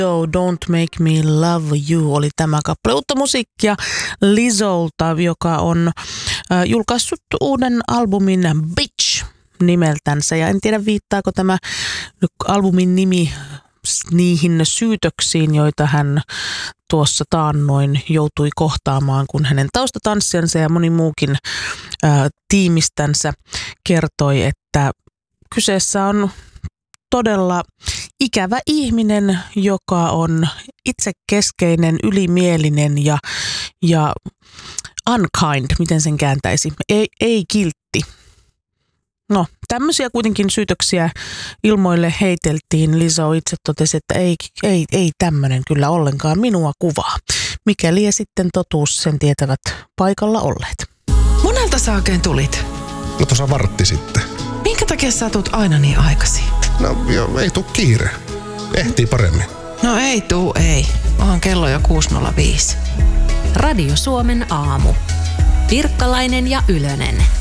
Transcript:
Don't Make Me Love You oli tämä kappale. Uutta musiikkia Lizzolta, joka on julkaissut uuden albumin Bitch nimeltänsä. Ja en tiedä, viittaako tämä albumin nimi niihin syytöksiin, joita hän tuossa taannoin joutui kohtaamaan, kun hänen taustatanssijansa ja moni muukin tiimistänsä kertoi, että kyseessä on todella ikävä ihminen, joka on itsekeskeinen, ylimielinen ja unkind, miten sen kääntäisi, ei kiltti. No, tämmöisiä kuitenkin syytöksiä ilmoille heiteltiin. Lizzo itse totesi, että ei tämmöinen kyllä ollenkaan minua kuvaa. Mikäli ja sitten totuus sen tietävät paikalla olleet. Monelta sä oikein tulit? No tuossa vartti sitten. Minkä takia sä tuut aina niin aikaisin? No joo, ei tuu kiire. Ehtii paremmin. No ei. Onhan kello jo 6.05. Radio Suomen aamu. Pirkkalainen ja Ylönen.